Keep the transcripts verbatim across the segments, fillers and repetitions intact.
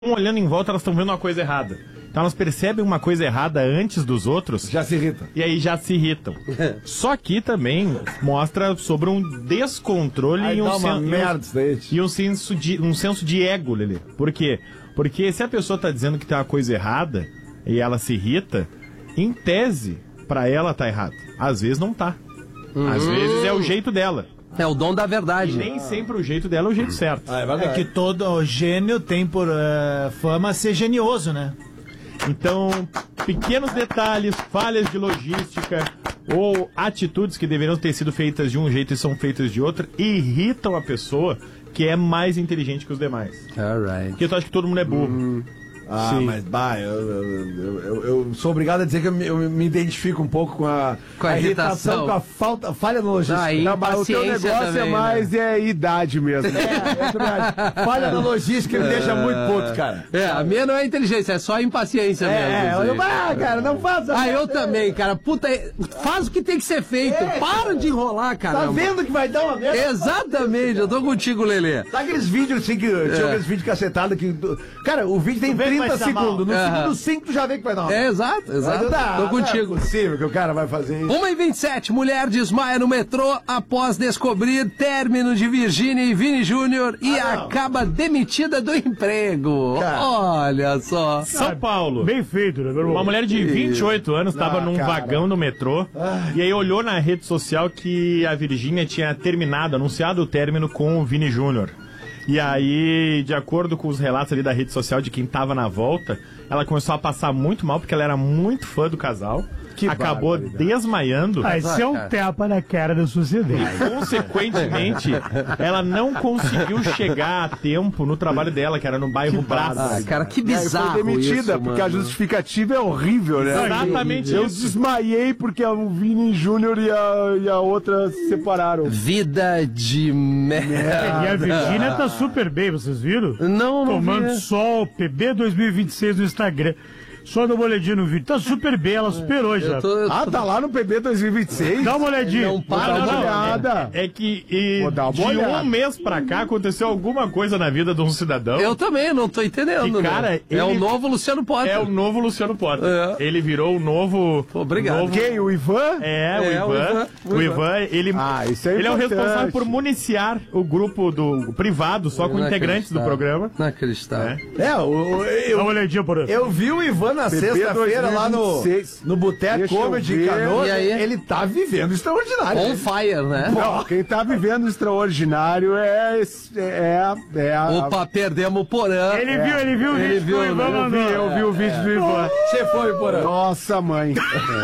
olhando em volta, elas estão vendo uma coisa errada. Então elas percebem uma coisa errada antes dos outros. Já se irritam. E aí já se irritam. Só que também mostra sobre um descontrole Aí e, um dá uma sen- merda isso daí. e um senso de um senso de ego, Lelê. Por quê? Porque se a pessoa tá dizendo que tem uma coisa errada e ela se irrita, em tese, pra ela tá errado. Às vezes não tá. Às vezes é o jeito dela. É o dom da verdade. E nem sempre o jeito dela é o jeito certo. Ah, é É verdade. que todo gênio tem por uh, fama ser genioso, né? Então, pequenos detalhes, falhas de logística ou atitudes que deveriam ter sido feitas de um jeito e são feitas de outro, irritam a pessoa que é mais inteligente que os demais. Alright. Porque tu acha que todo mundo é burro. Hum. Ah, Sim. mas, bah, eu, eu, eu, eu- eu sou obrigado a dizer que eu me, eu me identifico um pouco com a, Com a irritação. com a falta, falha na logística. Aí, Não, mas o teu paciência negócio também, é mais é idade mesmo. É, eu também acho. Falha na logística me deixa muito puto, cara. É, a minha não é inteligência, é só impaciência mesmo. É, isso aí. eu, ah, cara, não faça. Ah, eu também, cara. Puta, faz o que tem que ser feito. É, Para de enrolar, cara. Tá vendo que vai dar uma merda? Exatamente, eu tô contigo, Lelê. Sabe aqueles vídeos assim que tinha aqueles vídeos cacetados que. Cara, o vídeo tem vê que vai trinta se dar mal. segundos. No Aham. segundo cinco tu já vê que vai dar uma É, exato, exato. Mas dá, Tô Não contigo. é possível que o cara vai fazer isso. uma e vinte e sete, mulher desmaia no metrô após descobrir término de Virgínia e Vini Júnior e acaba demitida do emprego. Cara. Olha só. São Paulo. Bem feito, né, meu Uma mulher de vinte e oito anos estava Ah, num cara. vagão no metrô e aí olhou na rede social que a Virgínia tinha terminado, anunciado o término com o Vini Júnior. E aí, de acordo com os relatos ali da rede social de quem tava na volta, ela começou a passar muito mal porque ela era muito fã do casal. Que acabou barbaridade. desmaiando. Ah, isso é um cara. tapa na cara da sociedade. Consequentemente, ela não conseguiu chegar a tempo no trabalho dela, que era no bairro Brás. Ah, cara, que Aí bizarro foi demitida, isso, porque a mano. justificativa é horrível, né? Exatamente Eu isso. desmaiei porque o Vini Júnior e a, e a outra se separaram. Vida de merda. E a Virgínia tá super bem, vocês viram? Não, não Tomando vi. sol, P B dois mil e vinte e seis no Instagram. Só dá uma olhadinha no vídeo. Tá super bem, ela superou já. Eu tô- eu Ah, tô- tá lá no P B dois mil e vinte e seis? Dá uma olhadinha. Não para, Dá uma não, olhada. É que e, Vou dar uma de olhada. um mês pra cá aconteceu alguma coisa na vida de um cidadão. Eu também, não tô entendendo. E, cara, né? É ele- o novo Luciano Potter. É o novo Luciano Potter. É. Ele virou o novo. Pô, obrigado. novo- Quem? O Ivan? É, o É, Ivan. o Ivan, O o Ivan, ele, Ah, isso é ele é o importante. responsável por municiar o grupo do privado, só com integrantes do programa. Não acreditável. É, o, o- Dá eu, uma olhadinha por aí. eu vi o Ivan na P B sexta-feira lá no, dois mil e vinte e seis. no Boteco Deixa eu Comedy ver. Canoas. E aí? Ele tá vivendo extraordinário. On fire, né? Não, quem tá vivendo extraordinário é, esse- é, é a... Opa, perdemos o Porã. Ele viu, ele viu o Ele vídeo viu, do Ivan né? mandou. Eu vi, eu vi o vídeo do Ivan. Você foi, Porã. Nossa, mãe.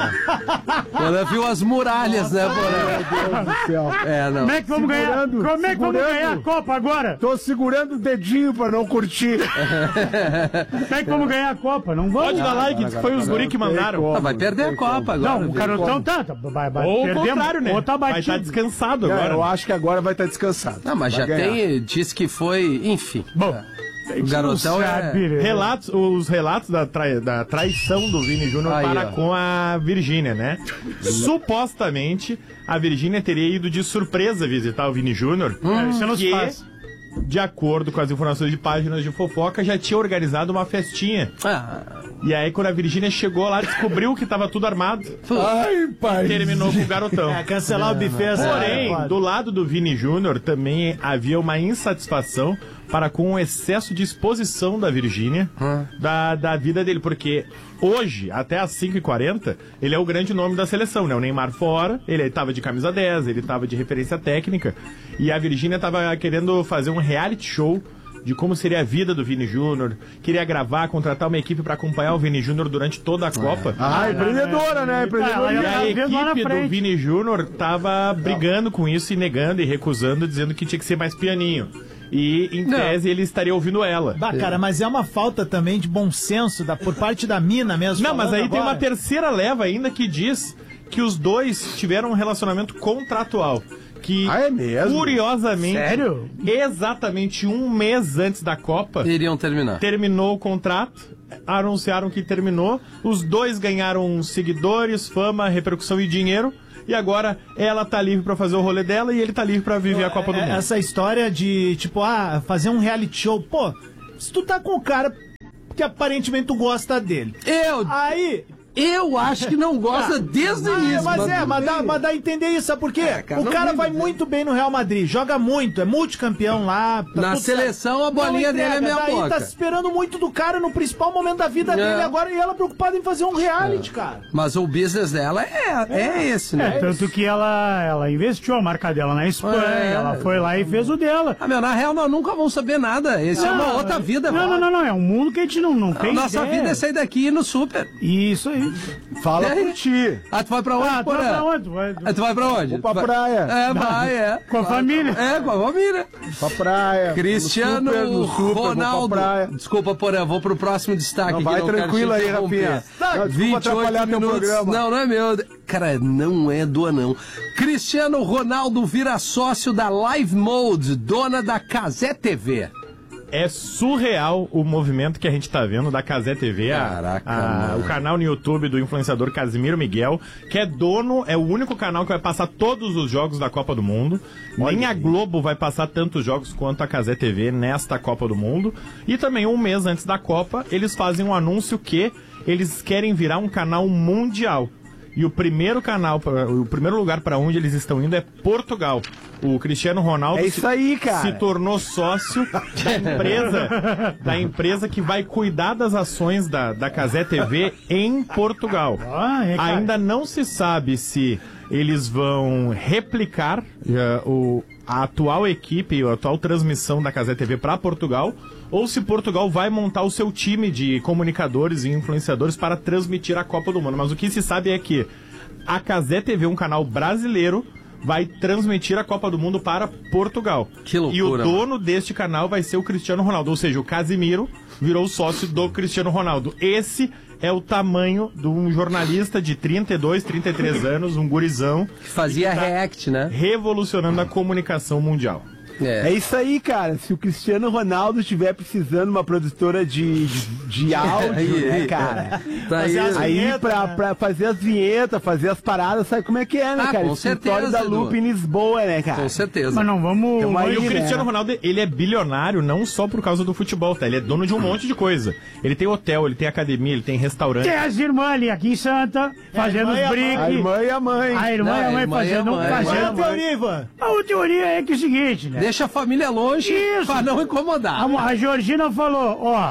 Porã viu as muralhas, né, Porã? Meu Deus do céu. É, não. Como é que vamos ganhar? Segurando, Como é que vamos segurando. ganhar a Copa agora? Tô segurando o dedinho pra não curtir. Como é que vamos ganhar a Copa? Não vamos? Pode dar like, que foi os guri que mandaram. Ah, vai perder a Copa agora. Não, o Carotão tá, tá vai, vai Ou o perdemos, contrário, né? ou tá Vai batido. estar descansado É, agora. eu acho que agora vai estar descansado. Não, mas Vai já ganhar. tem. Diz que foi. Enfim. Bom, O garotão é. sabe, né? Relatos, os relatos da, trai- da traição do Vini Júnior Aí, para ó. com a Virgínia, né? Supostamente, a Virgínia teria ido de surpresa visitar o Vini Júnior, É, isso não se que, faz. de acordo com as informações de páginas de fofoca, já tinha organizado uma festinha. Ah, E aí, quando a Virgínia chegou lá, descobriu que tava tudo armado, Ai, pai. terminou com o garotão. É, cancelar o buffet essa Porém, é, do lado do Vini Júnior também havia uma insatisfação para com o excesso de exposição da Virgínia da, da vida dele, porque hoje, até às cinco e quarenta, ele é o grande nome da seleção, né? O Neymar fora, ele estava de camisa dez, ele estava de referência técnica, e a Virgínia estava querendo fazer um reality show de como seria a vida do Vini Júnior, queria gravar, contratar uma equipe para acompanhar o Vini Júnior durante toda a Copa. Ah, empreendedora, né? Empreendedora. E a tá vendo lá na equipe do frente. Vini Júnior tava brigando com isso e negando e recusando, dizendo que tinha que ser mais pianinho. E, em Não. tese, ele estaria ouvindo ela. Bah, cara, mas é uma falta também de bom senso da, por parte da mina mesmo. Não, mas falando aí tem agora. uma terceira leva ainda que diz que os dois tiveram um relacionamento contratual. Que, Ah, é mesmo? curiosamente, Sério? exatamente um mês antes da Copa, iriam terminar. terminou o contrato, anunciaram que terminou, os dois ganharam seguidores, fama, repercussão e dinheiro, e agora ela tá livre pra fazer o rolê dela e ele tá livre pra viver a Copa do É, Mundo. essa história de, tipo, ah, fazer um reality show. Pô, se tu tá com o cara, porque aparentemente tu gosta dele. Eu, Aí... eu acho que não gosta desde o Ah, início. mas é, tudo mas dá, bem. mas dá a entender isso, sabe por quê? É, cara, o não cara tem vai que- muito bem no Real Madrid, joga muito, é multicampeão lá. tá Na tudo seleção, certo. a bolinha Não dele é entrega, meia daí boca. tá se esperando muito do cara no principal momento da vida É. dele agora e ela preocupada em fazer um reality, cara. Mas o business dela é, é esse, É, né? tanto que ela, ela investiu a marca dela na Espanha, É. ela foi lá e fez o dela. Ah, meu, na real, nós nunca vamos saber nada. Esse é uma outra vida, Não, não, não, não, é um mundo que a gente não, não A tem nossa ideia. vida é sair daqui e ir no super. Isso aí. Fala E aí? por ti. Ah, tu vai pra onde, Ah, tu vai Porã? pra onde? Tu vai- Ah, tu vai pra onde? Vou pra Tu vai- praia. É, vai, é. Com a família. É, com a família. Pra praia. Cristiano no super, no super, vou Ronaldo. pra praia. Desculpa, Porã, vou pro próximo destaque. Não, aqui, vai não quero tranquilo te aí, interromper. Rafinha. Não, desculpa vinte e oito atrapalhar teu minutos. programa. Não, não é meu. Cara, não é do anão. Cristiano Ronaldo vira sócio da Live Mode, dona da Cazé T V. É surreal o movimento que a gente tá vendo da Cazé T V, a- Caraca, a- mano. o canal no YouTube do influenciador Casimiro Miguel, que é dono, é o único canal que vai passar todos os jogos da Copa do Mundo. Nem a Globo vai passar tantos jogos quanto a Cazé T V nesta Copa do Mundo. E também um mês antes da Copa, eles fazem um anúncio que eles querem virar um canal mundial. E o primeiro canal, pra- o primeiro lugar para onde eles estão indo é Portugal. O Cristiano Ronaldo É isso aí, cara. se tornou sócio da empresa, da empresa que vai cuidar das ações da, da Cazé T V em Portugal. Ah, é, cara. Ainda não se sabe se eles vão replicar eh, o, a atual equipe, a atual transmissão da Cazé T V para Portugal, ou se Portugal vai montar o seu time de comunicadores e influenciadores para transmitir a Copa do Mundo. Mas o que se sabe é que a Cazé T V, um canal brasileiro, vai transmitir a Copa do Mundo para Portugal. Que loucura, E o dono deste canal vai ser o Cristiano Ronaldo, ou seja, o Casimiro virou sócio do Cristiano Ronaldo. Esse é o tamanho de um jornalista de trinta e dois, trinta e três anos, um gurizão, Que fazia react, né? revolucionando a comunicação mundial. É isso aí, cara. Se o Cristiano Ronaldo estiver precisando de uma produtora de, de, de áudio, Aí, né, aí. cara? Tá aí. Fazer as- Aí vinheta, pra, né? pra fazer as vinhetas, fazer as paradas, sabe como é que é, né, Ah, cara? com Escritório certeza, da Lupa em Lisboa, né, cara? Com certeza. Mas não vamos... Tem uma vamos- E o né? Cristiano Ronaldo, ele é bilionário não só por causa do futebol, tá? Ele é dono de um monte de coisa. Ele tem hotel, ele tem academia, ele tem restaurante. Tem as irmãs ali aqui em Santa, fazendo irmã e os a mãe. A briques. irmã e a mãe. A irmã Não, e a a mãe irmã e a fazendo... mãe. Qual é a fazendo... teoria, Ivan? A teoria é que é o seguinte, né? Deixa a família longe Isso. pra não incomodar. A, a Georgina falou, ó,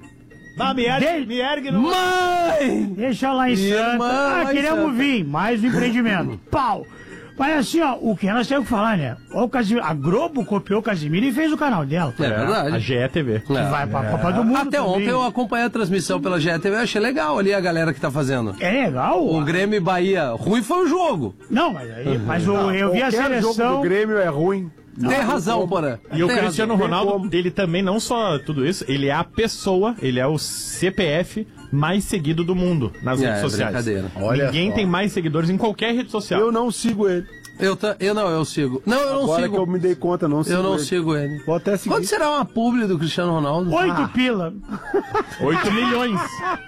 Ah, me ergue, De- me ergue no... Mãe! deixa lá em Irmã, Santa. lá Ah, em queremos Santa. vir, mais um empreendimento. Pau! Mas assim, ó, o que nós temos que falar, né? Ó, o Casimiro, a Globo copiou o Casimiro e fez o canal dela. É verdade. A G E T V. Que vai pra Copa do Mundo Até também. ontem eu acompanhei a transmissão pela G E T V, eu achei legal ali a galera que tá fazendo. É legal. O Grêmio e Bahia, ruim foi o jogo. Não, mas aí, mas o, eu vi a Qualquer jogo seleção... do Grêmio é ruim. Tem razão, Porã. E o Tem Cristiano razão. Ronaldo, ele também não só tudo isso, ele é a pessoa, ele é o C P F mais seguido do mundo nas É, redes sociais. brincadeira. Olha Ninguém só. tem mais seguidores em qualquer rede social. Eu não sigo ele. Eu, ta- eu não, eu sigo. Não, eu não Agora sigo. que eu me dei conta, não sigo Eu não ele. sigo ele. Vou até seguir. Quanto será uma publi do Cristiano Ronaldo? Oito pila. oito milhões.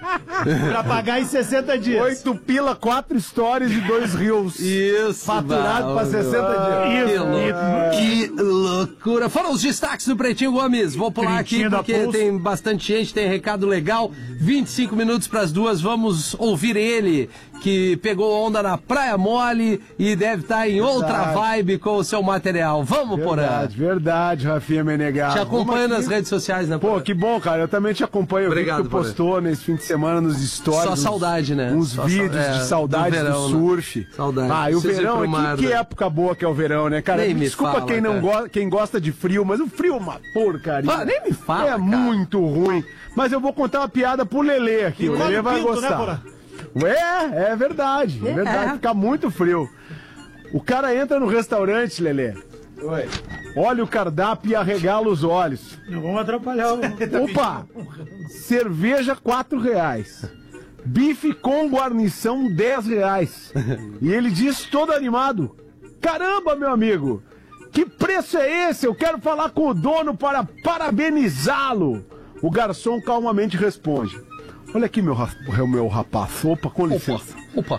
Pra pagar em sessenta dias. Oito pila, quatro stories e dois reels. Isso, Faturado pra sessenta dias. Que, Isso, lou- que loucura. Foram os destaques do Pretinho Gomes. Vou pular Pretinho aqui da porque Pulso. tem bastante gente, tem recado legal. vinte e cinco minutos para as duas. Vamos ouvir ele, que pegou onda na Praia Mole e deve estar em outra Verdade. vibe com o seu material. Vamos, Porã. Verdade, verdade, Rafinha Menegasso. Te acompanho Vamos nas aqui. redes sociais, né, Pô, Porã? que bom, cara. Eu também te acompanho. Eu Obrigado, vi que tu postou nesse fim de semana nos stories. Só uns- saudade, né? Uns Só vídeos sau- é, de saudades do do, verão, né? surf. Saudade. Ah, e o Preciso ir verão, pro que, mar, que né? época boa que é o verão, né, cara? Nem me Desculpa fala, quem, não cara. go quem gosta de frio, mas o frio é uma porcaria. Ah, nem me fala, É cara. muito ruim. Mas eu vou contar uma piada pro Lelê aqui. O come Lelê vai pinto, né, gostar. Porã? É, é verdade. É verdade. Fica muito frio. O cara entra no restaurante, Lelê. Oi. Olha o cardápio e arregala os olhos. Não vamos atrapalhar o... Opa! Cerveja, quatro reais. Bife com guarnição, dez reais. E ele diz todo animado: caramba, meu amigo, que preço é esse? Eu quero falar com o dono para parabenizá-lo. O garçom calmamente responde: olha aqui, meu, ra- meu rapaz. Opa, com licença. Opa.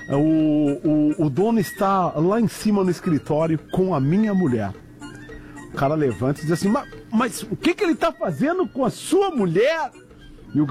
O, o, o dono está lá em cima no escritório com a minha mulher. O cara levanta e diz assim: mas, mas o que, que ele tá fazendo com a sua mulher?